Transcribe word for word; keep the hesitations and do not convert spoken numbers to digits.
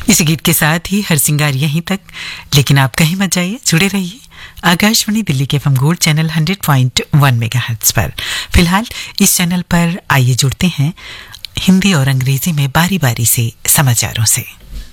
इस गीत के साथ ही हर सिंगार यहीं तक, लेकिन आप कहीं मत जाइए, जुड़े रहिए आकाशवाणी दिल्ली के FM gold channel hundred point वन मेगाहर्ट्ज पर। फिलहाल इस चैनल पर आइए जुड़ते हैं हिंदी और अंग्रेजी में बारी बारी से समाचारों से।